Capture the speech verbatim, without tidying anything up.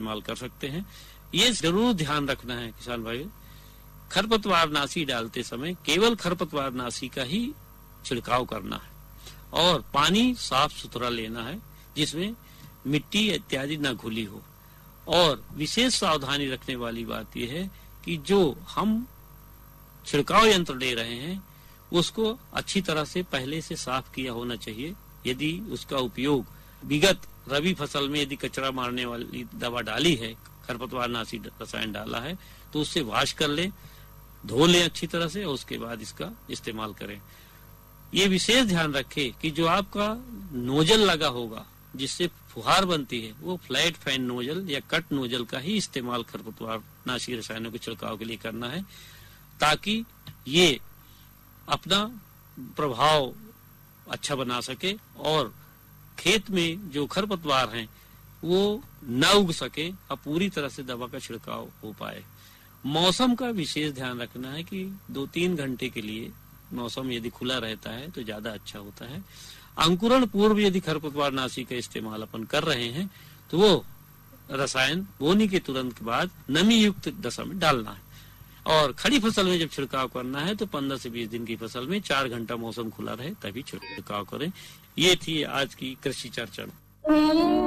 इस्तेमाल कर सकते हैं। ये जरूर ध्यान रखना है किसान भाई, खरपतवार नाशी डालते समय केवल खरपतवार नाशी का ही छिड़काव करना है और पानी साफ सुथरा लेना है जिसमें मिट्टी इत्यादि न घुली हो। और विशेष सावधानी रखने वाली बात यह है कि जो हम छिड़काव यंत्र ले रहे हैं उसको अच्छी तरह से पहले से साफ किया होना चाहिए। यदि उसका उपयोग विगत रबी फसल में यदि कचरा मारने वाली दवा डाली है, खरपतवार नाशी रसायन डाला है, तो उससे वाश कर लें, धो लें अच्छी तरह से और उसके बाद इसका इस्तेमाल करें। ये विशेष ध्यान रखें कि जो आपका नोजल लगा होगा जिससे फुहार बनती है वो फ्लैट फैन नोजल या कट नोजल का ही इस्तेमाल खरपतवार नाशी रसायनों के छिड़काव के लिए करना है, ताकि ये अपना प्रभाव अच्छा बना सके और खेत में जो खरपतवार हैं वो न उग सके और पूरी तरह से दवा का छिड़काव हो पाए। मौसम का विशेष ध्यान रखना है कि दो तीन घंटे के लिए मौसम यदि खुला रहता है तो ज्यादा अच्छा होता है। अंकुरण पूर्व यदि खरपतवार नाशी का इस्तेमाल अपन कर रहे हैं तो वो रसायन बोनी के तुरंत के बाद नमी युक्त दशा में डालना है। और खड़ी फसल में जब छिड़काव करना है तो पंद्रह से बीस दिन की फसल में चार घंटा मौसम खुला रहे तभी छिड़काव करें। ये थी आज की कृषि चर्चा।